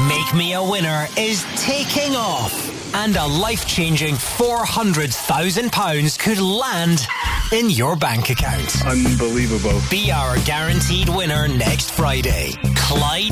Make Me a Winner is taking off, and a life-changing £400,000 could land in your bank account. Unbelievable. Be our guaranteed winner next Friday. Clyde